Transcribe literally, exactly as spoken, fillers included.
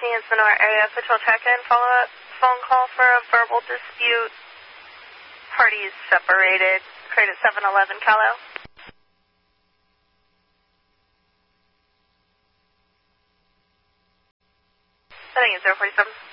thirteen is Sonora area patrol check-in, follow-up phone call for a verbal dispute. Parties separated. Crate at seven eleven Calo. Setting at zero forty-seven.